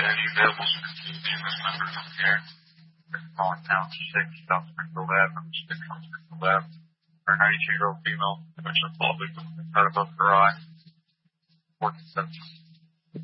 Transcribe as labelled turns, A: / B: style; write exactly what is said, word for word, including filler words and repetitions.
A: any available to continue being this member of care. We're calling town six, South Springfield Avenue, six South Springfield Avenue. For a ninety-two-year-old female, which is bald with a cut above her eye. fourteen seventeen.